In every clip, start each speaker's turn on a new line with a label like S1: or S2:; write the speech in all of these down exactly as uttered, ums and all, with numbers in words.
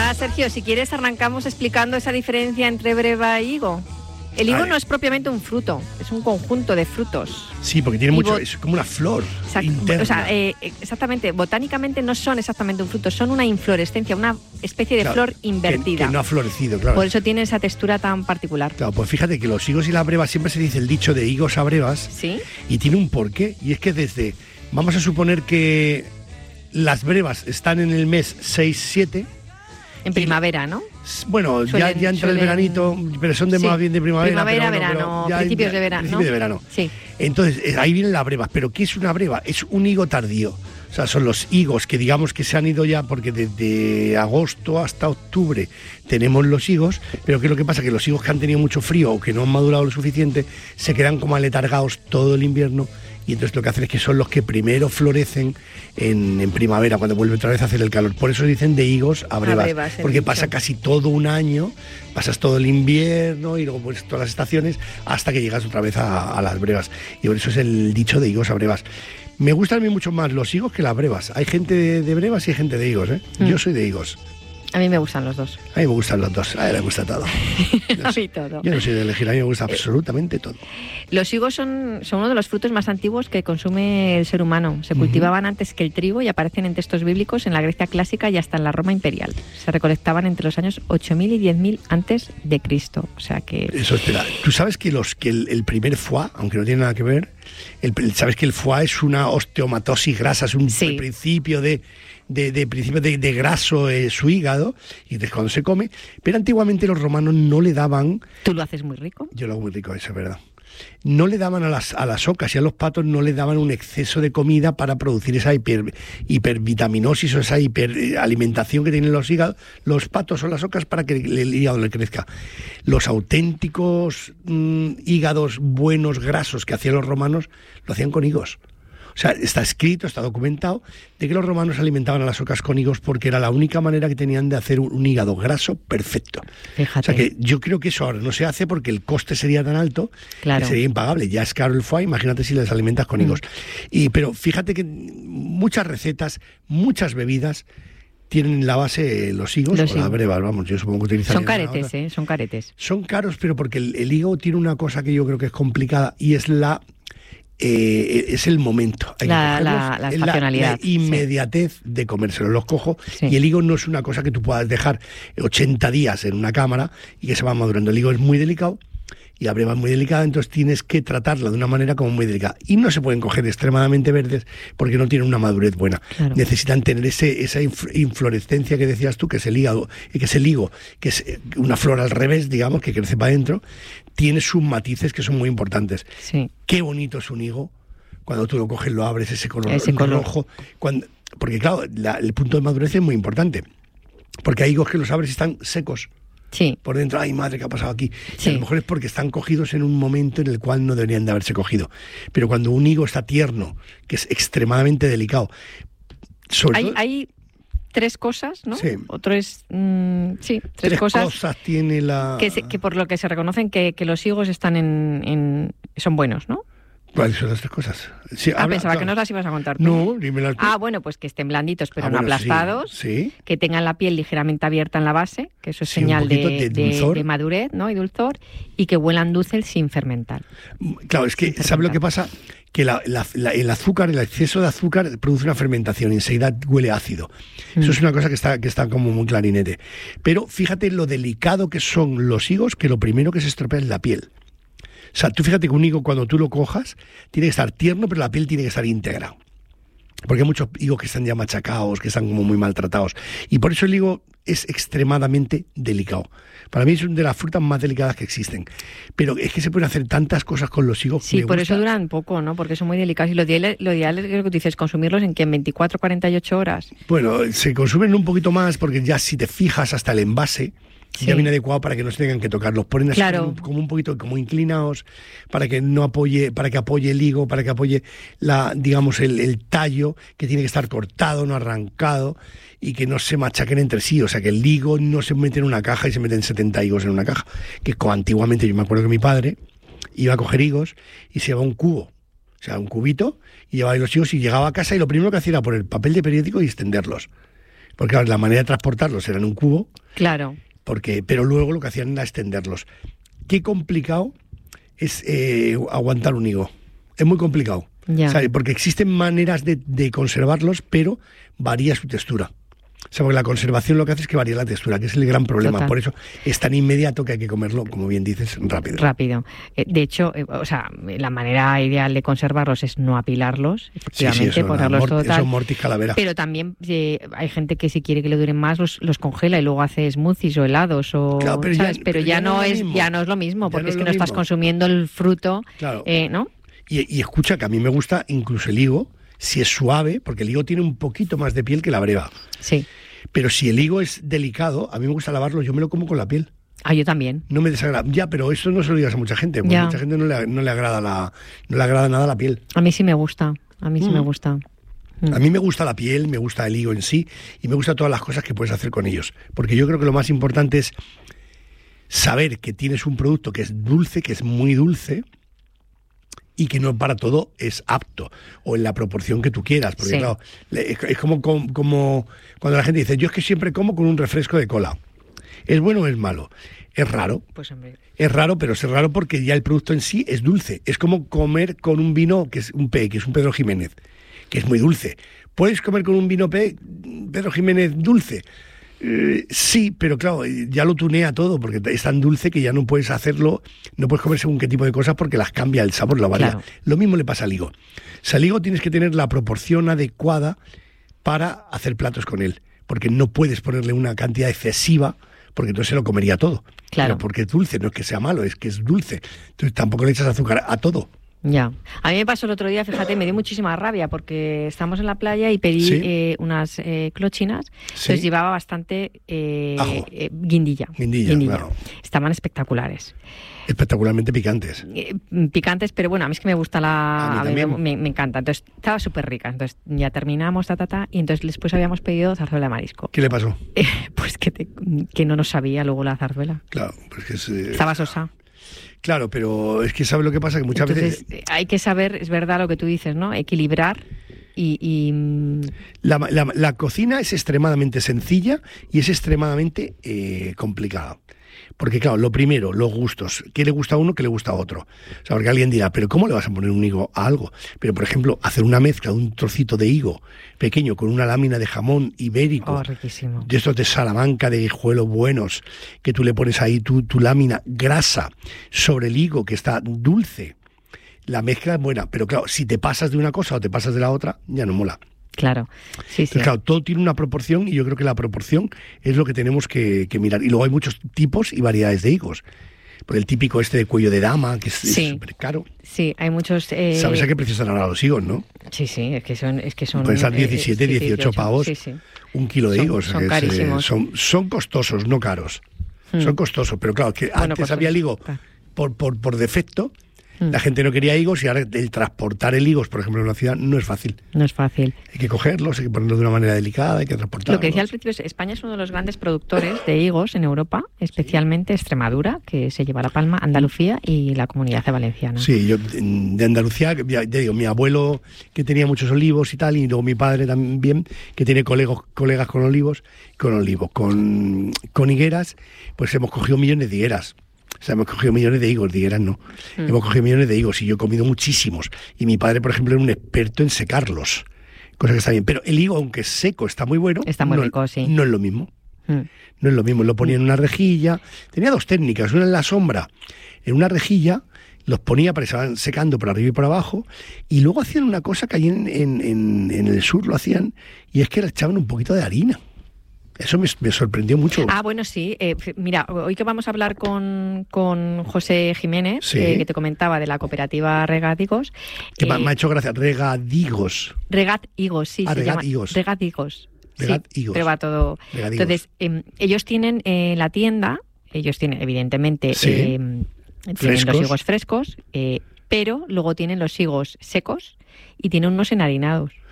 S1: Nada, Sergio, si quieres arrancamos explicando esa diferencia entre breva e higo. El higo no es propiamente un fruto, es un conjunto de frutos.
S2: Sí, porque tiene mucho,
S1: bot-
S2: es como una flor
S1: Exact-
S2: interna.
S1: O sea, eh, exactamente, botánicamente no son exactamente un fruto, son una inflorescencia, una especie de
S2: Claro,
S1: flor
S2: que-
S1: invertida.
S2: Que, no ha florecido, claro.
S1: Por eso tiene esa textura tan particular.
S2: Claro, pues fíjate que los higos y las brevas, siempre se dice el dicho de higos a brevas,
S1: ¿Sí?
S2: y tiene un porqué, y es que desde, vamos a suponer que las brevas están en el mes seis siete,
S1: En primavera, ¿no?
S2: bueno, ya,
S1: Suelen-
S2: ya entra el
S1: suelen-
S2: veranito, pero son de
S1: Sí.
S2: más bien de primavera.
S1: Primavera,
S2: pero bueno,
S1: verano,
S2: pero ya-
S1: principios
S2: ya-
S1: de verano,
S2: principio
S1: ¿no?
S2: de verano.
S1: Sí.
S2: Entonces, eh, ahí vienen las brevas. ¿Pero qué es una breva? Es un higo tardío. O sea, son los higos que digamos que se han ido ya, porque desde agosto hasta octubre tenemos los higos, pero ¿qué es lo que pasa? Que los higos que han tenido mucho frío o que no han madurado lo suficiente, se quedan como aletargados todo el invierno, y entonces lo que hacen es que son los que primero florecen en, en primavera, cuando vuelve otra vez a hacer el calor. Por eso dicen de higos a brevas,
S1: brevas, el
S2: porque
S1: dicho.
S2: pasa casi todo un año, pasas todo el invierno y luego pues todas las estaciones hasta que llegas otra vez a, a las brevas. Y por eso es el dicho de higos a brevas. Me gustan a mí mucho más los higos que las brevas. Hay gente de, de brevas y hay gente de higos, ¿eh?
S1: Mm.
S2: Yo soy de higos.
S1: A mí me gustan los dos.
S2: A mí me gustan los dos. A él le gusta todo. Yo,
S1: A
S2: soy-
S1: mí todo.
S2: yo no soy de elegir, a mí me gusta absolutamente todo.
S1: Los higos son, son uno de los frutos más antiguos que consume el ser humano. Se cultivaban antes que el trigo y aparecen en textos bíblicos en la Grecia clásica y hasta en la Roma imperial. Se recolectaban entre los años ocho mil y diez mil antes de Cristo. O sea que...
S2: Eso, espera. Tú sabes que los que el, el primer foie, aunque no tiene nada que ver, el, el- sabes que el foie es una osteomatosis grasa, es un
S1: Sí.
S2: principio de, de, de principio de, de graso eh, su hígado, y de cuando se come. Pero antiguamente los romanos no le daban,
S1: Tú lo haces muy rico.
S2: yo lo hago muy rico, eso es verdad. No le daban a las, a las ocas y a los patos, no le daban un exceso de comida para producir esa hiper, hipervitaminosis o esa hiperalimentación que tienen los hígados, los patos o las ocas, para que el, el hígado le crezca. Los auténticos mm, hígados buenos, grasos que hacían los romanos, lo hacían con higos. O sea, está escrito, está documentado, de que los romanos alimentaban a las ocas con higos porque era la única manera que tenían de hacer un, un hígado graso perfecto.
S1: Fíjate.
S2: O sea que yo creo que eso ahora no se hace porque el coste sería tan alto,
S1: Claro.
S2: que sería impagable. Ya es caro el foie, imagínate si les alimentas con higos. Y, pero fíjate que muchas recetas, muchas bebidas tienen en la base los higos
S1: Los
S2: o las
S1: higos.
S2: brevas, vamos, yo supongo que utilizan.
S1: Son caretes, ¿eh? Son caretes.
S2: Son caros, pero porque el, el hígado tiene una cosa que yo creo que es complicada, y es la eh, es el momento. Hay que
S1: La-
S2: cogerlos,
S1: la- la
S2: es
S1: estacionalidad,
S2: la
S1: sí.
S2: inmediatez de comérselos. Los cojo,
S1: Sí.
S2: y el higo no es una cosa que tú puedas dejar ochenta días en una cámara y que se va madurando. El higo es muy delicado y la breva es muy delicada, entonces tienes que tratarla de una manera como muy delicada. Y no se pueden coger extremadamente verdes porque no tienen una madurez buena.
S1: Claro.
S2: Necesitan tener ese, esa inf- inflorescencia que decías tú, que es el hígado, y que es el higo, que es eh, una flor al revés, digamos, que crece para adentro. Tiene sus matices que son muy importantes.
S1: Sí.
S2: Qué bonito es un higo. Cuando tú lo coges, lo abres, ese color
S1: Ese color.
S2: rojo. Cuando, porque claro, la- el punto de madurez es muy importante. Porque hay higos que los abres y están secos
S1: Sí.
S2: por dentro. Ay, madre, ¿qué ha pasado aquí? Y
S1: Sí.
S2: a lo mejor es porque están cogidos en un momento en el cual no deberían de haberse cogido. Pero cuando un higo está tierno, que es extremadamente delicado, sobre
S1: Hay,
S2: todo,
S1: hay tres cosas, ¿no?
S2: Sí.
S1: Otro es... mm, sí, tres,
S2: tres
S1: cosas,
S2: cosas, tiene la...
S1: que, se- que por lo que se reconocen que, que los higos están en, en... son buenos, ¿no?
S2: ¿Cuáles son las tres cosas? Sí,
S1: Ah,
S2: habla-
S1: pensaba que
S2: claro.
S1: nos las ibas a contar tú.
S2: No, dímelas tú.
S1: Ah, bueno, pues que estén blanditos pero
S2: Ah,
S1: no
S2: bueno, sí,
S1: aplastados,
S2: sí.
S1: que tengan la piel ligeramente abierta en la base, que eso es
S2: Sí, un
S1: señal de,
S2: poquito de
S1: de-
S2: dulzor.
S1: de madurez, ¿no? Y dulzor, y que huelan dulce sin fermentar.
S2: Claro, es que,
S1: Sin
S2: ¿sabes lo que
S1: fermentar.
S2: pasa? Que la- la- la- el azúcar, el exceso de azúcar produce una fermentación y enseguida huele ácido. Eso
S1: Mm.
S2: es una cosa que está, que está como muy clarinete. Pero fíjate lo delicado que son los higos, que lo primero que se estropea es la piel. O sea, tú fíjate que un higo, cuando tú lo cojas, tiene que estar tierno, pero la piel tiene que estar íntegra. Porque hay muchos higos que están ya machacados, que están como muy maltratados. Y por eso el higo es extremadamente delicado. Para mí es una de las frutas más delicadas que existen. Pero es que se pueden hacer tantas cosas con los higos.
S1: Sí,
S2: Me
S1: por
S2: gusta-
S1: eso duran poco, ¿no? Porque son muy delicados. Y lo ideal, lo ideal es lo que tú dices, consumirlos en que en veinticuatro, cuarenta y ocho horas.
S2: Bueno, se consumen un poquito más porque ya si te fijas hasta el envase,
S1: Sí.
S2: ya viene adecuado para que no se tengan que tocar. Los ponen así
S1: Claro.
S2: como, como un poquito como inclinados para que no apoye, para que apoye el higo, para que apoye la, digamos, el, el tallo, que tiene que estar cortado, no arrancado, y que no se machaquen entre sí. O sea, que el higo no se mete en una caja y se meten setenta higos en una caja. Que como antiguamente, yo me acuerdo que mi padre iba a coger higos y se llevaba un cubo. O sea, un cubito, y llevaba ahí los higos y llegaba a casa y lo primero que hacía era poner papel de periódico y extenderlos. Porque claro, la manera de transportarlos era en un cubo,
S1: Claro.
S2: Porque, pero luego lo que hacían era extenderlos. Qué complicado es eh, aguantar un higo. Es muy complicado.
S1: Ya.
S2: ¿Sabes? Porque existen maneras de, de conservarlos, pero varía su textura. O sea, porque la conservación lo que hace es que varía la textura, que es el gran problema.
S1: Total.
S2: Por eso es tan inmediato que hay que comerlo, como bien dices, rápido.
S1: Rápido. Eh, de hecho, eh, o sea, la manera ideal de conservarlos es no apilarlos, efectivamente,
S2: sí, sí, eso,
S1: ponerlos
S2: mort-
S1: todo tal.
S2: eso mortis calavera.
S1: Pero también eh, hay gente que si quiere que le duren más los, los congela y luego hace smoothies o helados o
S2: Claro, pero
S1: ¿sabes?
S2: ya-
S1: pero
S2: pero
S1: ya,
S2: ya
S1: no
S2: no es lo
S1: es
S2: mismo.
S1: ya no es lo mismo,
S2: Ya
S1: porque
S2: no
S1: es
S2: es
S1: que
S2: lo
S1: no estás
S2: mismo.
S1: consumiendo el fruto,
S2: Claro.
S1: eh, ¿no?
S2: Y, y escucha que a mí me gusta incluso el higo, si es suave, porque el higo tiene un poquito más de piel que la breva.
S1: Sí.
S2: Pero si el higo es delicado, a mí me gusta lavarlo, yo me lo como con la piel.
S1: Ah, yo también.
S2: No me desagrada. Ya, pero eso no se lo digas a mucha gente, porque
S1: Ya.
S2: mucha gente no le, no le agrada la, no le agrada nada la piel.
S1: A mí sí me gusta. A mí sí
S2: Mm.
S1: me gusta. Mm.
S2: A mí me gusta la piel, me gusta el higo en sí y me gusta todas las cosas que puedes hacer con ellos. Porque yo creo que lo más importante es saber que tienes un producto que es dulce, que es muy dulce y que no para todo es apto o en la proporción que tú quieras. Porque
S1: Sí.
S2: claro, le- es, es como, como, como cuando la gente dice, yo es que siempre como con un refresco de cola. ¿Es bueno o es malo? Es raro.
S1: Pues hombre.
S2: Es raro, pero es raro porque ya el producto en sí es dulce. Es como comer con un vino que es un P, que es un Pedro Jiménez, que es muy dulce. ¿Puedes comer con un vino P, Pedro Jiménez dulce? Eh, sí, pero claro, eh, ya lo tunea todo porque es tan dulce que ya no puedes hacerlo, no puedes comer según qué tipo de cosas porque las cambia el sabor, lo varía.
S1: Claro.
S2: Lo mismo le pasa al higo. O sea, al higo tienes que tener la proporción adecuada para hacer platos con él, porque no puedes ponerle una cantidad excesiva porque entonces se lo comería todo.
S1: Claro.
S2: Pero porque es dulce, no es que sea malo, es que es dulce. Entonces tampoco le echas azúcar a todo.
S1: Ya. A mí me pasó el otro día, fíjate, me dio muchísima rabia porque estamos en la playa y pedí
S2: Sí.
S1: eh, unas eh, clochinas,
S2: Sí.
S1: entonces llevaba bastante eh,
S2: Ajo.
S1: eh, guindilla.
S2: Guindilla, claro.
S1: Estaban espectaculares.
S2: Espectacularmente picantes.
S1: Eh, picantes, pero bueno, a mí es que me gusta la...
S2: A mí
S1: a mí me,
S2: también.
S1: me- me encanta. Entonces, estaba súper rica. Entonces, ya terminamos, ta, ta, ta, y entonces después habíamos pedido zarzuela de marisco.
S2: ¿Qué le pasó?
S1: Eh, pues que, te- que no nos sabía luego la zarzuela.
S2: Claro, pues que es, eh,
S1: Estaba sosa.
S2: claro, pero es que ¿sabes lo que pasa? Que muchas
S1: Entonces,
S2: veces
S1: eh, hay que saber, es verdad lo que tú dices, ¿no? Equilibrar y... y, mm,
S2: la, la- la cocina es extremadamente sencilla y es extremadamente eh, complicada. Porque claro, lo primero, los gustos. ¿Qué le gusta a uno, qué le gusta a otro? O sea, porque alguien dirá, ¿pero cómo le vas a poner un higo a algo? Pero, por ejemplo, hacer una mezcla de un trocito de higo pequeño con una lámina de jamón ibérico,
S1: oh, riquísimo.
S2: de estos de Salamanca, de guijuelos buenos, que tú le pones ahí tu, tu lámina grasa sobre el higo que está dulce. La mezcla es buena, pero claro, si te pasas de una cosa o te pasas de la otra, ya no mola.
S1: Claro, sí, sí.
S2: Entonces, claro, todo tiene una proporción y yo creo que la proporción es lo que tenemos que, que mirar. Y luego hay muchos tipos y variedades de higos. Por el típico este de cuello de dama, que es
S1: Sí.
S2: súper caro.
S1: Sí, hay muchos... eh,
S2: ¿Sabes a qué precio están ahora los higos, no?
S1: Sí, sí, es que son... Es que son
S2: Pueden estar
S1: eh,
S2: diecisiete,
S1: sí,
S2: dieciocho pavos.
S1: Sí, sí.
S2: Un kilo de
S1: Son-
S2: higos.
S1: son
S2: que es, eh,
S1: carísimos.
S2: son, son costosos, no caros.
S1: Hmm.
S2: Son costosos, pero claro, que
S1: Bueno,
S2: antes
S1: pues
S2: había
S1: es-
S2: el higo
S1: claro.
S2: por, por, por defecto.
S1: Hmm.
S2: La gente no quería higos y ahora el transportar el higos, por ejemplo, en una ciudad no es fácil.
S1: No es fácil.
S2: Hay que cogerlos, hay que ponerlos de una manera delicada, hay que transportarlos.
S1: Lo que decía al principio es España es uno de los grandes productores de higos en Europa, especialmente Extremadura, que se lleva la palma, Andalucía y la Comunidad de Valenciana.
S2: Sí, yo de Andalucía, ya, ya digo, mi abuelo que tenía muchos olivos y tal, y luego mi padre también, que tiene colegos, colegas con olivos, con olivos, con, con higueras, pues hemos cogido millones de higueras. O sea, hemos cogido millones de higos, de higueras no.
S1: Mm.
S2: Hemos cogido millones de higos y yo he comido muchísimos. Y mi padre, por ejemplo, era un experto en secarlos, cosa que está bien. Pero el higo, aunque seco, está muy bueno.
S1: Está muy
S2: no,
S1: rico, sí.
S2: No es lo mismo.
S1: Mm.
S2: No es lo mismo, lo ponía en una rejilla. Tenía dos técnicas, una en la sombra, en una rejilla, los ponía para que se van secando por arriba y por abajo, y luego hacían una cosa que allí en, en, en, en el sur lo hacían, y es que le echaban un poquito de harina. Eso me, me sorprendió mucho.
S1: Ah, bueno, sí. Eh, f- mira, hoy que vamos a hablar con, con José Jiménez,
S2: Sí.
S1: eh, que te comentaba de la cooperativa Regatigos.
S2: que me,
S1: eh,
S2: me ha hecho gracia, regadigos.
S1: Regat Higos, sí,
S2: Ah,
S1: se llama.
S2: Regatigos.
S1: Regatigos.
S2: Regat
S1: sí,
S2: Higos.
S1: pero va todo.
S2: Regadigos.
S1: Entonces, eh, ellos tienen en la tienda, ellos tienen evidentemente
S2: Sí.
S1: eh, tienen
S2: Frescos.
S1: los higos frescos, eh, pero luego tienen los higos secos y tienen unos enharinados.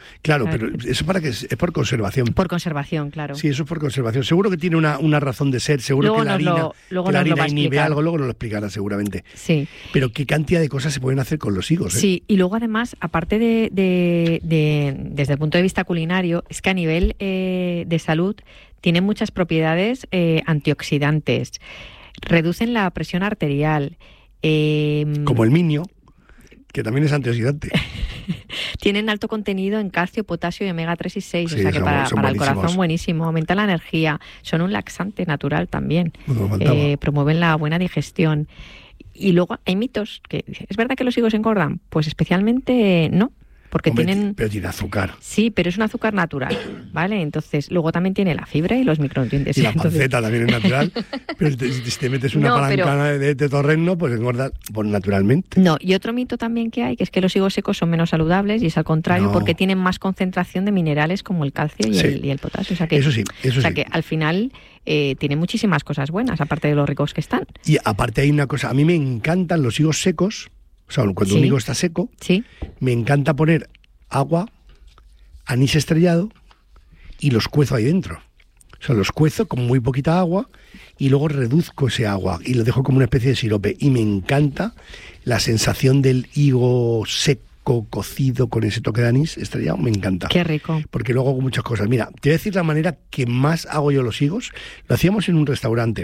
S2: Claro, pero eso para que es, es por conservación.
S1: Por conservación, claro.
S2: Sí, eso es por conservación. Seguro que tiene una, una razón de ser, seguro
S1: luego
S2: que la harina,
S1: lo, luego
S2: que la harina
S1: lo
S2: inhibe algo, luego nos lo explicará seguramente.
S1: Sí.
S2: Pero qué cantidad de cosas se pueden hacer con los higos, ¿eh?
S1: Sí, y luego además, aparte de, de, de desde el punto de vista culinario, es que a nivel eh, de salud tienen muchas propiedades eh, antioxidantes, reducen la presión arterial. Eh,
S2: Como el minio, que también es antioxidante.
S1: Tienen alto contenido en calcio, potasio y omega tres y seis,
S2: Sí,
S1: o sea que
S2: son,
S1: para,
S2: son
S1: para el
S2: buenísimos.
S1: corazón buenísimo, aumentan la energía, son un laxante natural también,
S2: No me faltaba.
S1: eh, promueven la buena digestión. Y luego hay mitos, que ¿es verdad que los higos engordan? Pues especialmente no. Porque
S2: Hombre,
S1: tienen...
S2: Pero tiene azúcar.
S1: Sí, pero es un azúcar natural, ¿vale? Entonces, luego también tiene la fibra y los micronutrientes.
S2: Y la
S1: Entonces...
S2: panceta también es natural. Pero si te, si te metes una
S1: No,
S2: palancana
S1: pero...
S2: de, de torreno, pues engordas pues, naturalmente.
S1: No, y otro mito también que hay, que es que los higos secos son menos saludables, y es al contrario,
S2: No.
S1: porque tienen más concentración de minerales como el calcio y,
S2: Sí.
S1: el, y el potasio. O sea que,
S2: Eso sí, eso
S1: o sea
S2: sí.
S1: que al final eh, tiene muchísimas cosas buenas, aparte de los ricos que están.
S2: Y aparte hay una cosa, a mí me encantan los higos secos, o sea, cuando
S1: Sí.
S2: un higo está seco,
S1: Sí.
S2: me encanta poner agua, anís estrellado y los cuezo ahí dentro. O sea, los cuezo con muy poquita agua y luego reduzco ese agua y lo dejo como una especie de sirope. Y me encanta la sensación del higo seco, cocido, con ese toque de anís estrellado, me encanta.
S1: Qué rico.
S2: Porque luego hago muchas cosas. Mira, te voy a decir la manera que más hago yo los higos. Lo hacíamos en un restaurante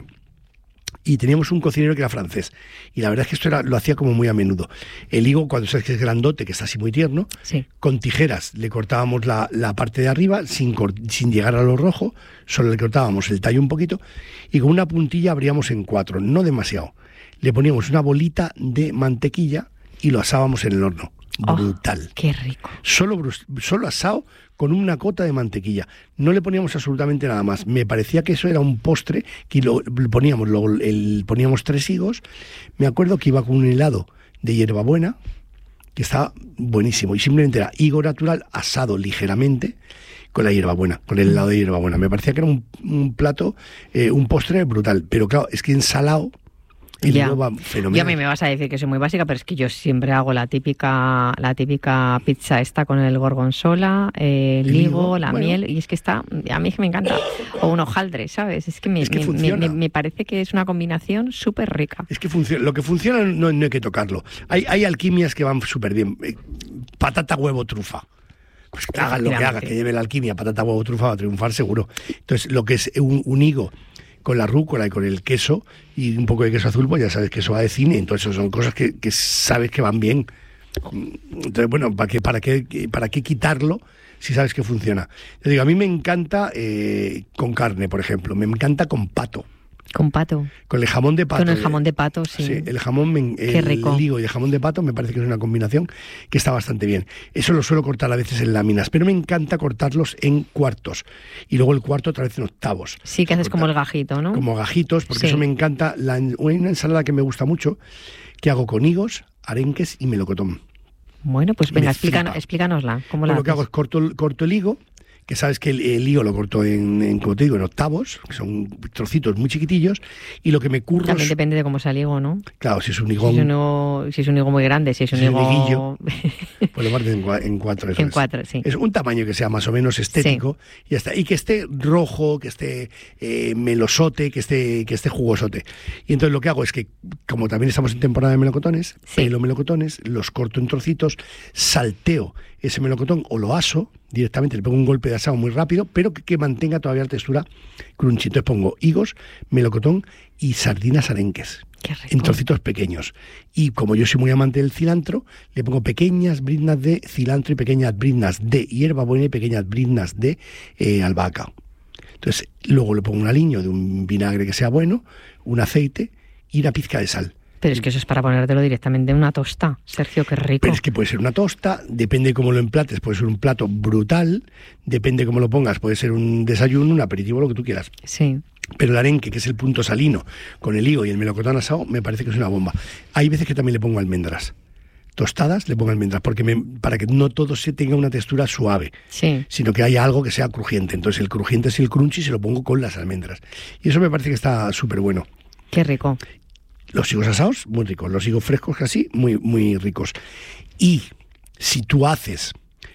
S2: y teníamos un cocinero que era francés. Y la verdad es que esto era, lo hacía como muy a menudo. El higo, cuando sabes que es grandote, que está así muy tierno,
S1: Sí.
S2: con tijeras le cortábamos la, la parte de arriba sin, cor- sin llegar a lo rojo, solo le cortábamos el tallo un poquito y con una puntilla abríamos en cuatro, no demasiado. Le poníamos una bolita de mantequilla y lo asábamos en el horno.
S1: Oh,
S2: Brutal.
S1: qué rico.
S2: Solo, brus- solo asado con una cota de mantequilla. No le poníamos absolutamente nada más. Me parecía que eso era un postre, que lo, le poníamos, lo- el, poníamos tres higos. Me acuerdo que iba con un helado de hierbabuena, que estaba buenísimo. Y simplemente era higo natural asado ligeramente con la hierbabuena, con el helado de hierbabuena. Me parecía que era un, un plato, eh, un postre brutal. Pero claro, es que ensalado el
S1: Ya.
S2: higo va
S1: Yo
S2: fenomenal.
S1: a mí me vas a decir que soy muy básica, pero es que yo siempre hago la típica la típica pizza esta con el gorgonzola, eh, el
S2: El
S1: higo,
S2: higo,
S1: la
S2: bueno.
S1: miel, y es que está, a mí es que me encanta. O un hojaldre, ¿sabes? Es que me,
S2: Es que
S1: me-
S2: funciona.
S1: me- me- me parece que es una combinación súper rica.
S2: Es que funciona, lo que funciona no, no hay que tocarlo. Hay, hay alquimias que van súper bien. Eh, Patata, huevo, trufa. Pues que hagan lo que haga, que lleve la alquimia, patata, huevo, trufa, va a triunfar seguro. Entonces, lo que es un, un higo con la rúcula y con el queso y un poco de queso azul, pues ya sabes que eso va de cine. Entonces, son cosas que, que sabes que van bien. Entonces, bueno, ¿para qué, para qué, para qué quitarlo si sabes que funciona? Yo digo, a mí me encanta eh, con carne, por ejemplo. Me encanta con pato.
S1: Con pato.
S2: Con el jamón de pato.
S1: Con el jamón de pato, sí.
S2: Sí, el jamón, me-
S1: Qué
S2: el,
S1: rico.
S2: el higo y el jamón de pato me parece que es una combinación que está bastante bien. Eso lo suelo cortar a veces en láminas, pero me encanta cortarlos en cuartos. Y luego el cuarto otra vez en octavos.
S1: Sí, que haces como el
S2: Cortar
S1: gajito, ¿no?
S2: Como gajitos, porque
S1: Sí.
S2: eso me encanta. La, hay una ensalada que me gusta mucho, que hago con higos, arenques y melocotón.
S1: Bueno, pues
S2: Me
S1: venga, explícanos,
S2: flipa.
S1: explícanosla. ¿Cómo
S2: Pues
S1: la
S2: lo que hago es
S1: haces?
S2: corto, el- corto el higo, que sabes que el, el higo lo corto en, en, como te digo, en octavos, que son trocitos muy chiquitillos, y lo que me curro
S1: También
S2: es-
S1: depende de cómo sea el higo, ¿no?
S2: claro, si es un
S1: Si
S2: higón,
S1: es un higo, si es un higo muy grande, si es un
S2: Si es un
S1: higo...
S2: pues lo partes en, cua- en cuatro. Eso
S1: En
S2: es.
S1: cuatro, sí.
S2: Es un tamaño que sea más o menos estético y ya está. Y que esté rojo, que esté eh, melosote, que esté, que esté jugosote. Y entonces lo que hago es que, como también estamos en temporada de melocotones,
S1: Sí.
S2: pelo melocotones, los corto en trocitos, salteo ese melocotón o lo aso directamente, le pongo un golpe de asado muy rápido, pero que, que mantenga todavía la textura crunchy. Entonces pongo higos, melocotón y sardinas arenques.
S1: Qué rico.
S2: En trocitos pequeños. Y como yo soy muy amante del cilantro, le pongo pequeñas briznas de cilantro y pequeñas briznas de hierbabuena y pequeñas briznas de eh, albahaca. Entonces, luego le pongo un aliño de un vinagre que sea bueno, un aceite y una pizca de sal.
S1: Pero es que eso es para ponértelo directamente en una tosta. Sergio, qué rico.
S2: Pero es que puede ser una tosta, depende de cómo lo emplates, puede ser un plato brutal, depende de cómo lo pongas, puede ser un desayuno, un aperitivo, lo que tú quieras.
S1: Sí.
S2: Pero el arenque, que es el punto salino, con el higo y el melocotón asado, me parece que es una bomba. Hay veces que también le pongo almendras. Tostadas le pongo almendras, porque me, para que no todo se tenga una textura suave,
S1: Sí.
S2: sino que haya algo que sea crujiente. Entonces el crujiente es el crunchy y se lo pongo con las almendras. Y eso me parece que está súper bueno.
S1: Qué rico.
S2: Los higos asados, muy ricos. Los higos frescos, casi, muy, muy ricos. Y si tú haces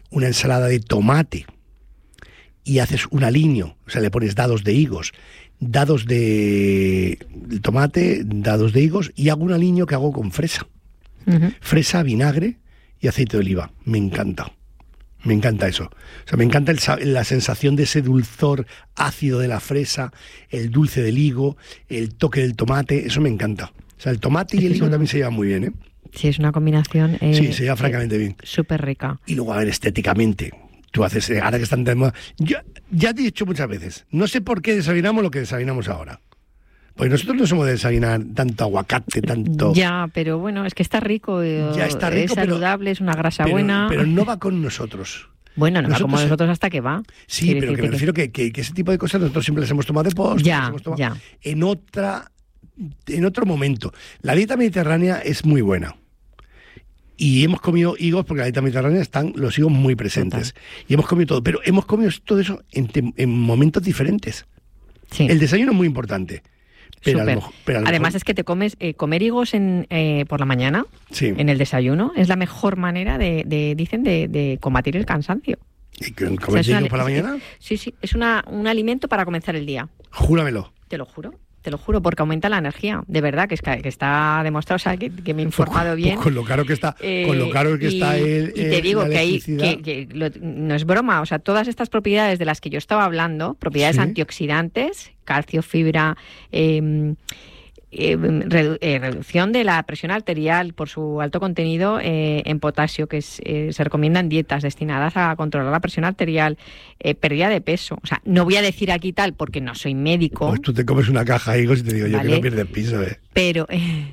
S2: una ensalada de tomate y haces un aliño, o sea, le pones dados de higos, dados de, de tomate, dados de higos, y hago un aliño que hago con fresa. Uh-huh. Fresa, vinagre y aceite de oliva. Me encanta. Me encanta eso. O sea, me encanta el, la sensación de ese dulzor ácido de la fresa, el dulce del higo, el toque del tomate. Eso me encanta. O sea, el tomate y el higo también se llevan muy bien, ¿eh?
S1: Sí, es una combinación... Eh,
S2: sí, se lleva francamente
S1: eh,
S2: bien.
S1: Súper rica.
S2: Y luego, a ver, estéticamente... Tú haces, ahora que están de moda... Yo, ya te he dicho muchas veces, no sé por qué desayunamos lo que desayunamos ahora. Porque nosotros no somos de desayunar tanto aguacate, tanto...
S1: Ya, pero bueno, es que está rico,
S2: ya está rico,
S1: es saludable,
S2: pero,
S1: es una grasa
S2: pero,
S1: buena...
S2: Pero no va con nosotros.
S1: Bueno, no
S2: nosotros,
S1: va como nosotros hasta que va.
S2: Sí, pero que me refiero que, que, que ese tipo de cosas nosotros siempre las hemos tomado de postre,
S1: ya,
S2: las hemos tomado
S1: ya.
S2: en otra, en otro momento. La dieta mediterránea es muy buena. Y hemos comido higos, porque en la dieta mediterránea están los higos muy presentes. Total. Y hemos comido todo, pero hemos comido todo eso en, en momentos diferentes.
S1: Sí.
S2: El desayuno es muy importante. Pero, a lo mejor, pero a lo
S1: Además
S2: mejor...
S1: es que te comes, eh, comer higos en, eh, por la mañana,
S2: sí.
S1: en el desayuno, es la mejor manera de, de dicen, de, de combatir el cansancio.
S2: ¿Y comer o sea, higos una, por la mañana?
S1: Sí, sí, es una, un alimento para comenzar el día.
S2: Júramelo.
S1: Te lo juro. Te lo juro, porque aumenta la energía, de verdad, que, es que, que está demostrado, o sea, que, que me he informado bien.
S2: Pues con lo caro que está, eh, con lo caro que
S1: y,
S2: está el,
S1: y te digo
S2: la
S1: que hay, que, que lo, no es broma, o sea, todas estas propiedades de las que yo estaba hablando, propiedades ¿sí? antioxidantes, calcio, fibra, eh, Eh, redu eh, reducción de la presión arterial por su alto contenido eh, en potasio, que es, eh, se recomiendan dietas destinadas a controlar la presión arterial, eh, pérdida de peso. O sea, no voy a decir aquí tal porque no soy médico.
S2: Pues tú te comes una caja de higos y te digo
S1: ¿vale?
S2: yo que no pierdes piso, ¿eh?
S1: Pero... Eh...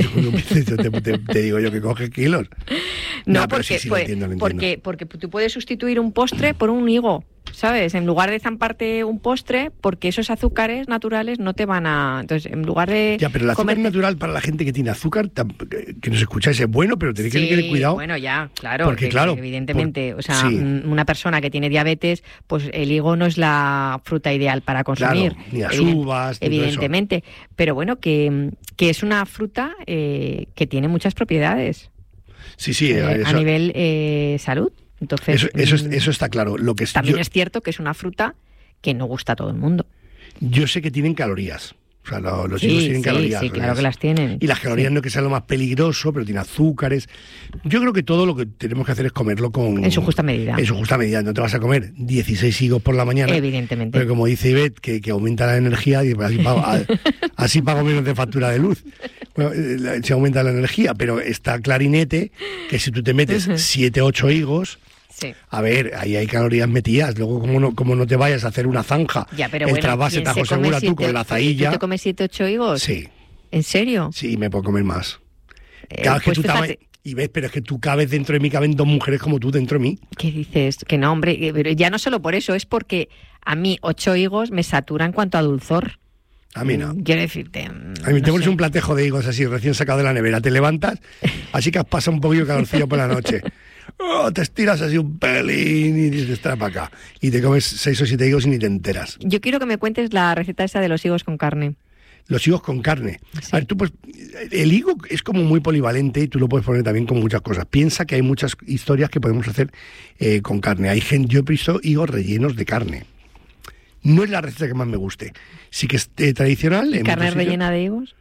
S2: te, te, te digo yo que coges kilos.
S1: No,
S2: no
S1: porque,
S2: sí, sí,
S1: pues,
S2: lo entiendo, lo
S1: porque, porque tú puedes sustituir un postre por un higo, ¿sabes? En lugar de zamparte un postre, porque esos azúcares naturales no te van a... Entonces, en lugar de...
S2: Ya, pero el azúcar
S1: comerte...
S2: natural para la gente que tiene azúcar, que nos escucháis, es bueno, pero tenéis
S1: sí,
S2: que tener cuidado.
S1: Bueno, ya, claro.
S2: Porque,
S1: que,
S2: claro,
S1: evidentemente,
S2: por,
S1: o sea,
S2: sí.
S1: una persona que tiene diabetes, pues el higo no es la fruta ideal para consumir.
S2: Claro, ni las uvas, ni
S1: evidentemente.
S2: Todo eso.
S1: Pero bueno, que, que es una fruta eh, que tiene muchas propiedades.
S2: Sí, sí.
S1: Eh,
S2: eso,
S1: a nivel eh, salud. Entonces,
S2: eso, eso, es, eso está claro. Lo que es,
S1: también
S2: yo,
S1: es cierto que es una fruta que no gusta a todo el mundo.
S2: Yo sé que tienen calorías. O sea, lo, los
S1: sí,
S2: higos tienen
S1: sí,
S2: calorías.
S1: Sí, claro que las tienen.
S2: Y las calorías
S1: sí.
S2: no es que sea lo más peligroso, pero tiene azúcares. Yo creo que todo lo que tenemos que hacer es comerlo con...
S1: En su justa medida.
S2: En su justa medida. No te vas a comer dieciséis higos por la mañana.
S1: Evidentemente.
S2: Pero como dice Ivette, que, que aumenta la energía, y así pago, así pago menos de factura de luz. Bueno, se aumenta la energía, pero está clarinete que si tú te metes siete, ocho higos...
S1: Sí.
S2: A ver, ahí hay calorías metidas. Luego, como no, como no te vayas a hacer una zanja,
S1: ya, pero
S2: el
S1: bueno,
S2: trasvase Tajo Segura tú con la zailla.
S1: ¿Tú te comes siete, ocho higos?
S2: Sí.
S1: ¿En serio?
S2: Sí, me puedo comer más.
S1: Eh,
S2: Cada vez
S1: pues
S2: que tú
S1: fíjate...
S2: tabas, y ves, pero es que tú cabes dentro de mí, caben dos mujeres como tú dentro de mí.
S1: ¿Qué dices? Que no, hombre, pero ya no solo por eso, es porque a mí ocho higos me satura en cuanto a dulzor.
S2: A mí no.
S1: Quiero decirte...
S2: A mí
S1: no
S2: te pones
S1: sé.
S2: un platejo de higos así, recién sacado de la nevera, te levantas, así que has pasado un poquillo de calorcillo por la noche. Oh, te estiras así un pelín y dices, trae para acá. Y te comes seis o siete higos y ni te enteras.
S1: Yo quiero que me cuentes la receta esa de los higos con carne.
S2: Los higos con carne.
S1: Sí.
S2: A ver, tú pues, el higo es como muy polivalente y tú lo puedes poner también con muchas cosas. Piensa que hay muchas historias que podemos hacer eh, con carne. Hay gente, yo he visto higos rellenos de carne. No es la receta que más me guste. Sí que es eh, tradicional. En
S1: ¿Carne
S2: sitios.
S1: rellena de higos?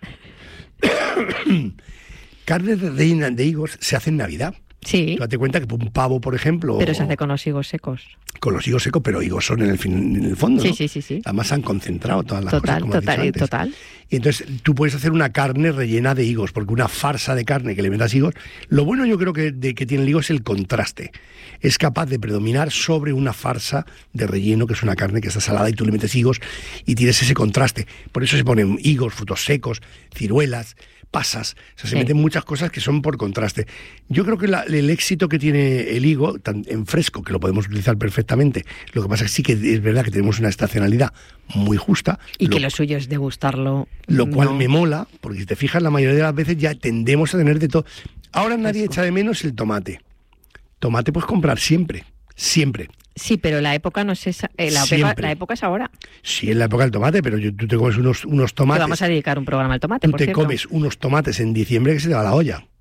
S2: Carne rellena de higos se hace en Navidad.
S1: Sí.
S2: Tú date cuenta que un pavo, por ejemplo...
S1: Pero se hace con los higos secos.
S2: Con los higos secos, pero higos son en el, fin, en el fondo,
S1: sí,
S2: ¿no?
S1: Sí, sí, sí.
S2: Además han concentrado todas las
S1: total,
S2: cosas, como
S1: total,
S2: has dicho antes.
S1: total.
S2: Y entonces tú puedes hacer una carne rellena de higos, porque una farsa de carne que le metas higos... Lo bueno yo creo que, de, que tiene el higo es el contraste. Es capaz de predominar sobre una farsa de relleno, que es una carne que está salada y tú le metes higos y tienes ese contraste. Por eso se ponen higos, frutos secos, ciruelas... pasas, o sea, se sí. meten muchas cosas que son por contraste. Yo creo que la, el éxito que tiene el higo, tan en fresco, que lo podemos utilizar perfectamente, lo que pasa es que sí que es verdad que tenemos una estacionalidad muy justa.
S1: Y
S2: lo,
S1: que lo suyo es degustarlo.
S2: Lo
S1: no.
S2: cual me mola, porque si te fijas, la mayoría de las veces ya tendemos a tener de todo. Ahora nadie
S1: Fresco.
S2: echa de menos el tomate. Tomate puedes comprar siempre, siempre.
S1: Sí, pero la época no es esa. Eh, la, época, la época es ahora.
S2: Sí, es la época del tomate, pero yo, tú te comes unos, unos tomates.
S1: Te vamos a dedicar un programa al tomate,
S2: Tú
S1: por
S2: te
S1: cierto.
S2: comes unos tomates en diciembre que se te va la olla.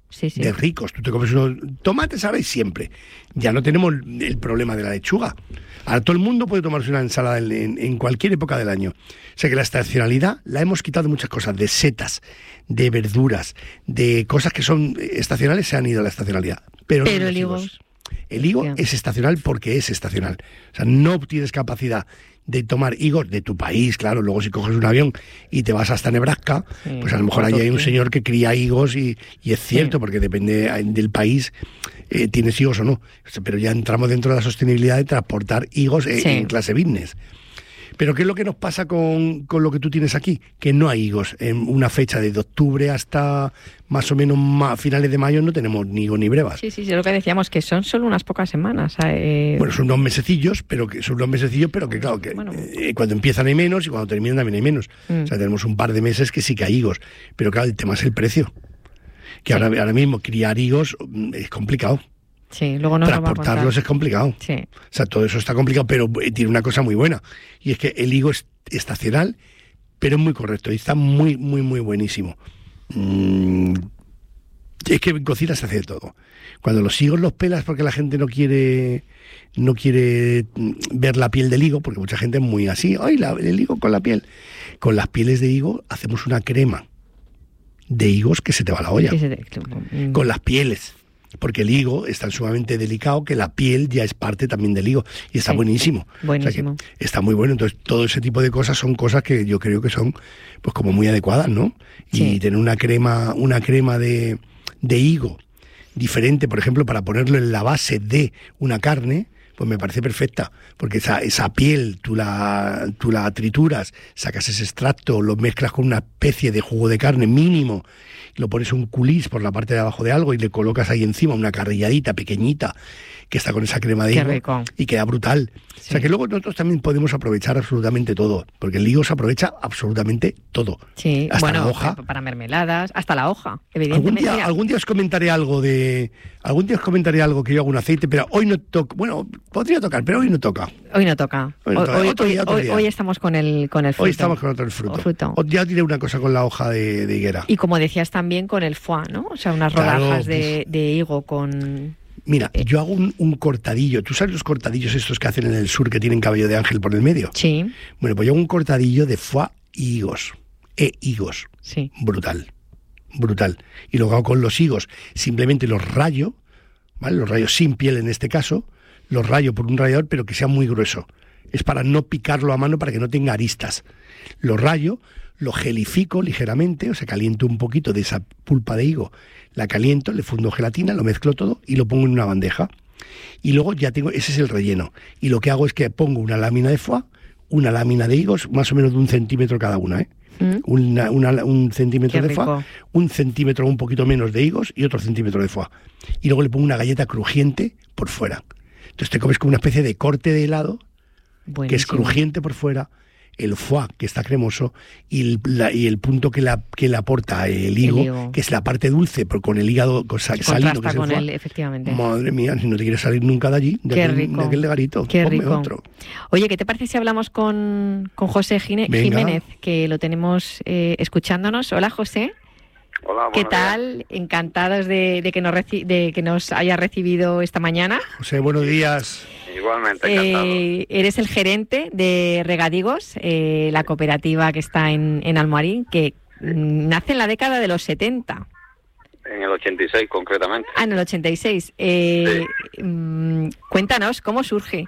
S1: sí, sí.
S2: de ricos. Tú te comes unos tomates ahora y siempre. Ya no tenemos el problema de la lechuga. Ahora todo el mundo puede tomarse una ensalada en, en, en cualquier época del año. O sea que la estacionalidad la hemos quitado de muchas cosas, de setas, de verduras, de cosas que son estacionales, se han ido a la estacionalidad. Pero,
S1: Pero
S2: no
S1: el higo...
S2: El higo
S1: Bien.
S2: es estacional porque es estacional. O sea, no tienes capacidad de tomar higos de tu país, claro. Luego si coges un avión y te vas hasta Nebraska, sí, pues a lo mejor allí hay un señor que cría higos y, y es cierto, sí. porque depende del país, eh, tienes higos o no. Pero ya entramos dentro de la sostenibilidad de transportar higos en, sí. en clase business. Pero ¿qué es lo que nos pasa con, con lo que tú tienes aquí? Que no hay higos. En una fecha de octubre hasta más o menos ma- finales de mayo no tenemos ni higos ni brevas.
S1: Sí, sí, sí, lo que decíamos, que son solo unas pocas semanas. Eh...
S2: Bueno, son unos mesecillos, pero que son unos mesecillos, pero que claro, que bueno. eh, cuando empiezan hay menos y cuando terminan también hay menos. Mm. O sea, tenemos un par de meses que sí que hay higos. Pero claro, el tema es el precio. Que sí. ahora, ahora mismo criar higos es complicado.
S1: Sí, luego no
S2: transportarlos es complicado.
S1: Sí.
S2: O sea, todo eso está complicado, pero tiene una cosa muy buena. Y es que el higo es estacional, pero es muy correcto. Y está muy, muy, muy buenísimo. Mm, es que en cocina se hace de todo. Cuando los higos los pelas porque la gente no quiere no quiere ver la piel del higo, porque mucha gente es muy así, ¡ay, la, el higo con la piel! Con las pieles de higo hacemos una crema de higos que se te va la olla. Te... Con las pieles. Porque el higo es tan sumamente delicado que la piel ya es parte también del higo y está sí, buenísimo.
S1: Buenísimo.
S2: O sea que está muy bueno. Entonces, todo ese tipo de cosas son cosas que yo creo que son pues como muy adecuadas, ¿no? Sí. Y tener una crema, una crema de, de higo diferente, por ejemplo, para ponerlo en la base de una carne, pues me parece perfecta, porque esa, esa piel tú la, tú la trituras, sacas ese extracto, lo mezclas con una especie de jugo de carne mínimo, lo pones un culis por la parte de abajo de algo y le colocas ahí encima una carrilladita pequeñita que está con esa crema de higo y queda brutal. Sí. O sea que luego nosotros también podemos aprovechar absolutamente todo, porque el higo se aprovecha absolutamente todo.
S1: Sí,
S2: hasta
S1: bueno,
S2: la hoja.
S1: Para mermeladas, hasta la hoja, evidentemente.
S2: Algún día, algún día os comentaré algo de... Algún día os comentaré algo que yo hago un aceite, pero hoy no toca. Bueno, podría tocar, pero hoy no toca.
S1: Hoy no toca. Hoy, no toca. Hoy, otro día, otro hoy, día. hoy estamos con el, con el fruto.
S2: Hoy estamos con otro el fruto. fruto. Ya diré una cosa con la hoja de, de higuera.
S1: Y como decías también con el foie, ¿no? O sea, unas rodajas claro, de, de higo con...
S2: Mira, yo hago un, un cortadillo. ¿Tú sabes los cortadillos estos que hacen en el sur que tienen cabello de ángel por el medio?
S1: Sí.
S2: Bueno, pues yo hago un cortadillo de foie y higos. E higos.
S1: Sí.
S2: Brutal. Brutal. Y luego hago con los higos. Simplemente los rayo, ¿vale? Los rayo sin piel en este caso. Los rayo por un rallador, pero que sea muy grueso. Es para no picarlo a mano, para que no tenga aristas. Lo rayo, lo gelifico ligeramente, o sea, caliento un poquito de esa pulpa de higo. La caliento, le fundo gelatina, lo mezclo todo y lo pongo en una bandeja. Y luego ya tengo, ese es el relleno. Y lo que hago es que pongo una lámina de foie, una lámina de higos, más o menos de un centímetro cada una, ¿eh? ¿Mm? Una, una, un centímetro Qué de foie, un centímetro un poquito menos de higos y otro centímetro de foie. Y luego le pongo una galleta crujiente por fuera. Entonces te comes como una especie de corte de helado, buenísimo, que es crujiente por fuera, el foie, que está cremoso, y el, la, y el punto que, la, que le aporta el higo, el higo, que es la parte dulce, pero con el hígado con sal, salido, que es el foie. Él,
S1: efectivamente.
S2: Madre mía, si no te quieres salir nunca de allí, de,
S1: Qué
S2: aquel,
S1: rico.
S2: de aquel legarito.
S1: Qué
S2: Ponme
S1: rico.
S2: Otro.
S1: Oye, ¿qué te parece si hablamos con, con José Gine, Jiménez, que lo tenemos eh, escuchándonos? Hola, José.
S3: Hola,
S1: ¿qué tal? Días. Encantados de, de, que nos reci- de que nos haya recibido esta mañana.
S2: José, buenos días.
S3: Igualmente, encantado.
S1: Eh, eres el gerente de Regadigos, eh, la cooperativa que está en, en Almoharín, que mm, nace en la década de los setenta.
S3: En el ochenta y seis, concretamente.
S1: Ah, en el ochenta y seis. Eh,
S3: sí.
S1: mm, cuéntanos, ¿cómo surge?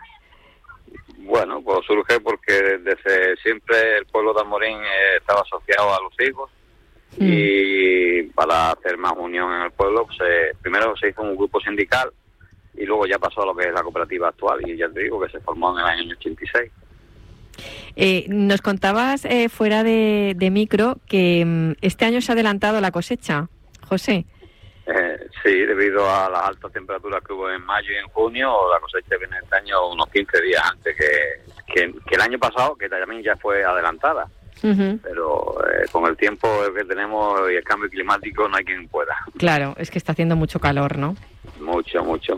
S3: Bueno, pues surge porque desde siempre el pueblo de Almoharín eh, estaba asociado a los higos. Mm. Y para hacer más unión en el pueblo, pues, eh, primero se hizo un grupo sindical y luego ya pasó a lo que es la cooperativa actual, y ya te digo que se formó en el año ochenta y seis.
S1: Eh, nos contabas eh, fuera de, de micro que um, este año se ha adelantado la cosecha, José.
S3: Eh, sí, debido a las altas temperaturas que hubo en mayo y en junio, la cosecha viene este año unos quince días antes que, que, que el año pasado, que también ya fue adelantada. Uh-huh. Pero eh, con el tiempo que tenemos y el cambio climático no hay quien pueda.
S1: Claro, es que está haciendo mucho calor, ¿no?
S3: Mucho, mucho.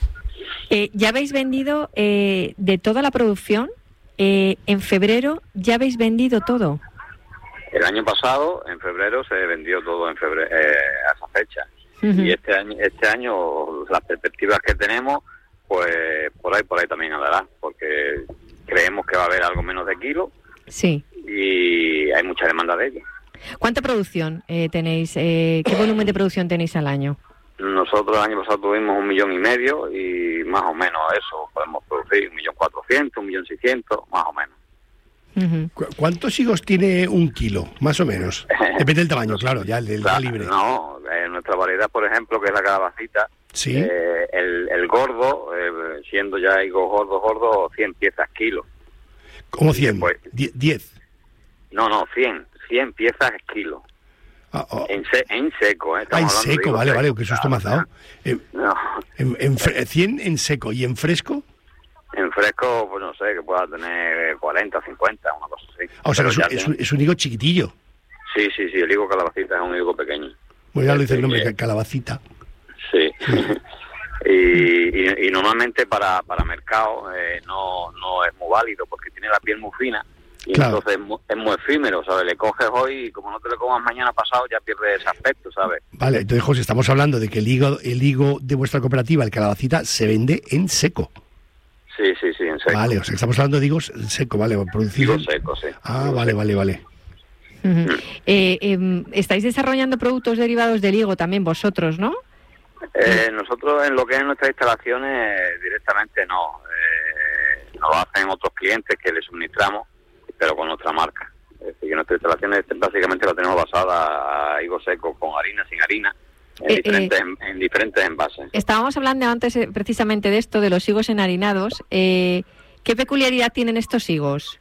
S1: Eh, ¿Ya habéis vendido eh, de toda la producción? Eh, ¿En febrero ya habéis vendido todo?
S3: El año pasado, en febrero, se vendió todo en febrero, eh, a esa fecha. Uh-huh. Y este año, este año las perspectivas que tenemos, pues por ahí, por ahí también andará, porque creemos que va a haber algo menos de kilo.
S1: Sí.
S3: Y hay mucha demanda de ella.
S1: ¿Cuánta producción eh, tenéis? Eh, ¿Qué volumen de producción tenéis al año?
S3: Nosotros el año pasado tuvimos un millón y medio y más o menos eso podemos producir un millón cuatrocientos, un millón seiscientos, más o menos.
S2: Uh-huh. ¿Cu- ¿Cuántos higos tiene un kilo, más o menos? Depende del tamaño, claro, ya el del
S3: claro,
S2: calibre.
S3: No, en nuestra variedad, por ejemplo, que es la calabacita,
S2: ¿sí?
S3: eh, el, el gordo, eh, siendo ya higos gordos, gordos, cien piezas kilo.
S2: ¿Cómo cien?
S3: Después,
S2: ¿diez?
S3: No, no, cien, cien piezas kilo.
S2: Ah, oh.
S3: En, se, en seco, ¿eh?
S2: Ah, en seco, vale, seco. Vale, qué susto me has dado. Eh,
S3: no.
S2: en, en fre- cien en seco, ¿y en fresco?
S3: En fresco, pues no sé, que pueda tener cuarenta, cincuenta, una cosa así.
S2: Ah, o sea, que es, es, un, es un higo chiquitillo.
S3: Sí, sí, sí, el higo calabacita es un higo pequeño.
S2: Pues ya lo dice el nombre, que... calabacita.
S3: Sí. sí. y, y, y normalmente para, para mercado eh, no, no es muy válido porque tiene la piel muy fina. Y claro. Entonces es muy, es muy efímero, ¿sabes? Le coges hoy y como no te lo comas mañana pasado ya pierde ese aspecto, ¿sabes?
S2: Vale, entonces José, estamos hablando de que el higo, el higo de vuestra cooperativa, el calabacita, se vende en seco.
S3: Sí, sí, sí, en seco.
S2: Vale, o sea, estamos hablando de higos en seco, ¿vale? Producido.
S3: Higo seco, sí.
S2: Ah,
S3: higo
S2: vale,
S3: seco.
S2: vale, vale.
S1: Uh-huh. eh, eh, estáis desarrollando productos derivados del higo también vosotros, ¿no?
S3: Eh, nosotros en lo que es nuestras instalaciones directamente no. Eh, nos lo hacen otros clientes que les suministramos, pero con nuestra marca. Es decir, que nuestras instalaciones básicamente la tenemos basada a higo seco con harina, sin harina, en, eh, diferentes, eh, en, en diferentes envases.
S1: Estábamos hablando antes eh, precisamente de esto, de los higos enharinados. Eh, ¿Qué peculiaridad tienen estos higos?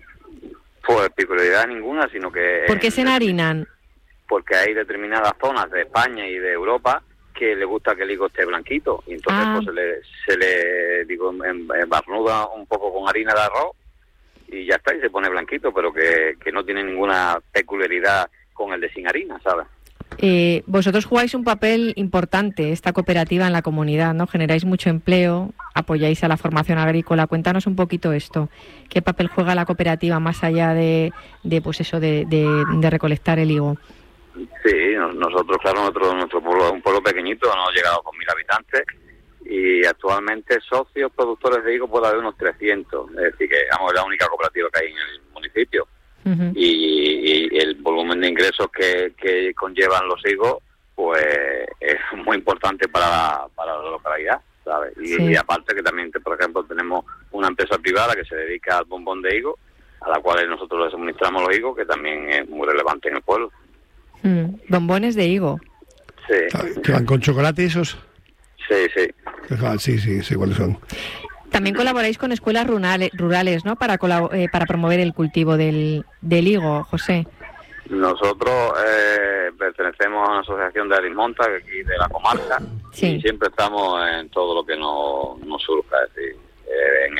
S3: Pues peculiaridad ninguna, sino que...
S1: ¿Por qué se enharinan?
S3: Porque hay determinadas zonas de España y de Europa que le gusta que el higo esté blanquito. Y entonces ah. pues se le, se le digo, embarnuda un poco con harina de arroz y ya está, y se pone blanquito, pero que, que no tiene ninguna peculiaridad con el de sin harina, ¿sabes?
S1: Eh, vosotros jugáis un papel importante, esta cooperativa en la comunidad, ¿no? Generáis mucho empleo, apoyáis a la formación agrícola. Cuéntanos un poquito esto. ¿Qué papel juega la cooperativa más allá de, de pues eso, de, de, de recolectar el higo?
S3: Sí, nosotros, claro, nuestro, nuestro pueblo es un pueblo pequeñito, no hemos llegado con mil habitantes, y actualmente socios productores de higo puede haber unos trescientos, es decir, que digamos, es la única cooperativa que hay en el municipio. Uh-huh. y, y el volumen de ingresos que, que conllevan los higos pues es muy importante para la, para la localidad, ¿sabes? Y, sí. y aparte que también, por ejemplo, tenemos una empresa privada que se dedica al bombón de higo, a la cual nosotros le suministramos los higos, que también es muy relevante en el pueblo.
S1: Mm, bombones de higo.
S3: Sí.
S2: ¿Que van con chocolate esos?
S3: Sí, sí.
S2: Sí, sí, sí, ¿cuáles son?
S1: También colaboráis con escuelas rurales, rurales ¿no? Para colab- eh, para promover el cultivo del, del higo, José.
S3: Nosotros eh, pertenecemos a una asociación de Arismonta, aquí de la comarca, sí. y siempre estamos en todo lo que nos, nos surja, es decir, eh, en